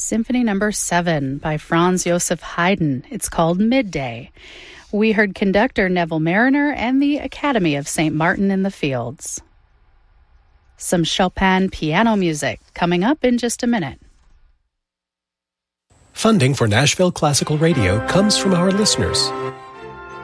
Symphony Number 7 by Franz Joseph Haydn. It's called Midday. We heard conductor Neville Mariner and the Academy of St. Martin in the Fields. Some Chopin piano music coming up in just a minute. Funding for Nashville Classical Radio comes from our listeners.